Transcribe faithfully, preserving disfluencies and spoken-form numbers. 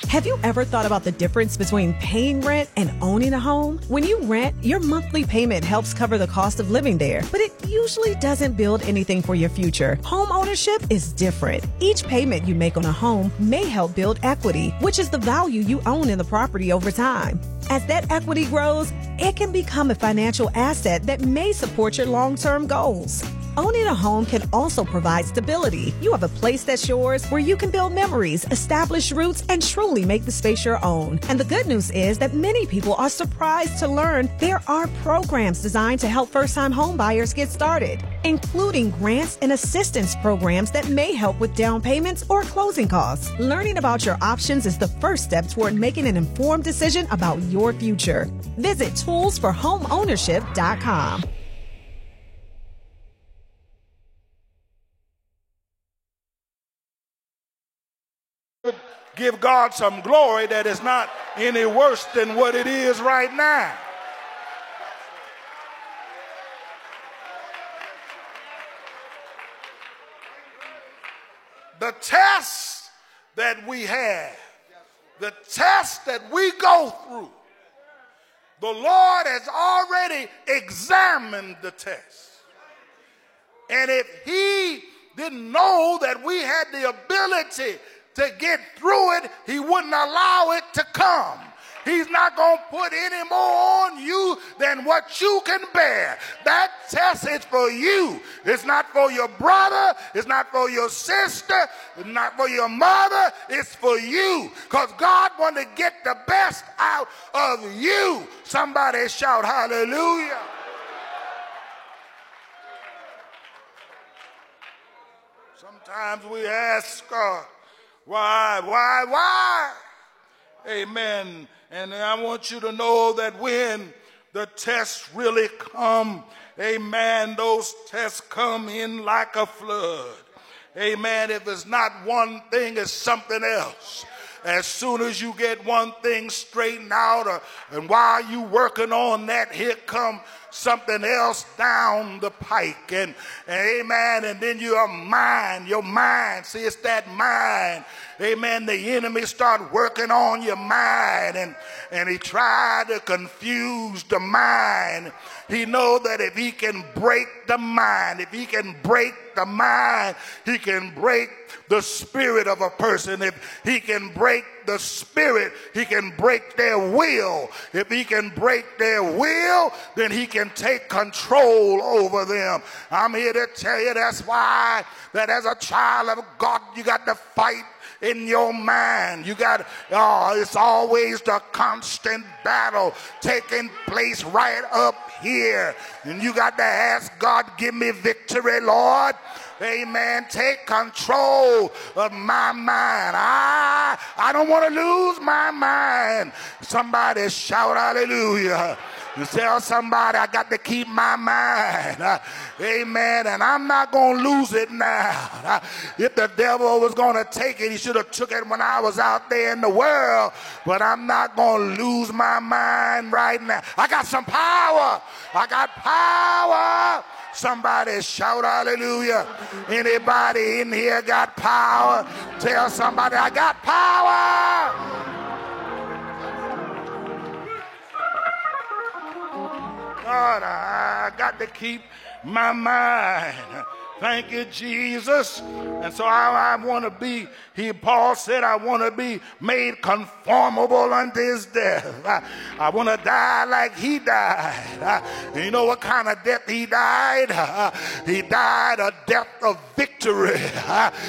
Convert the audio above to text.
Have you ever thought about the difference between paying rent and owning a home? When you rent, your monthly payment helps cover the cost of living there, but it usually doesn't build anything for your future. Home ownership is different. Each payment you make on a home may help build equity, which is the value you own in the property over time. As that equity grows, it can become a financial asset that may support your long-term goals. Owning a home can also provide stability. You have a place that's yours where you can build memories, establish roots, and truly make the space your own. And the good news is that many people are surprised to learn there are programs designed to help first-time home buyers get started, including grants and assistance programs that may help with down payments or closing costs. Learning about your options is the first step toward making an informed decision about your future. Visit tools for home ownership dot com. Give God some glory that is not any worse than what it is right now. The tests that we have, the tests that we go through, the Lord has already examined the test. And if he didn't know that we had the ability to get through it, he wouldn't allow it to come. He's not going to put any more on you than what you can bear. That test is for you. It's not for your brother. It's not for your sister. It's not for your mother. It's for you. Because God wants to get the best out of you. Somebody shout hallelujah. Sometimes we ask God, why, why, why? Amen. And I want you to know that when the tests really come, amen, those tests come in like a flood. Amen. If it's not one thing, it's something else. As soon as you get one thing straightened out, or, and while you working on that, here come something else down the pike. And, and amen, and then your mind, your mind, see, it's that mind. Amen, the enemy start working on your mind, and, and he tried to confuse the mind. He know that if he can break the mind, if he can break the mind, he can break the spirit of a person. If he can break the spirit, he can break their will. If he can break their will, then he can take control over them. I'm here to tell you that's why that as a child of God, you got to fight in your mind. You got, oh, it's always the constant battle taking place right up here. And you got to ask God, give me victory, Lord. Amen. Take control of my mind. I, I don't want to lose my mind. Somebody shout hallelujah. You tell somebody, I got to keep my mind. Uh, amen. And I'm not going to lose it now. Uh, if the devil was going to take it, he should have took it when I was out there in the world. But I'm not going to lose my mind right now. I got some power. I got power. Somebody shout hallelujah. Anybody in here got power? Tell somebody, I got power. God, I got to keep my mind. Thank you, Jesus. And so I, I want to be, he, Paul said, I want to be made conformable unto his death. I, I want to die like he died. I, you know what kind of death he died? Uh, he died a death of victory. Uh,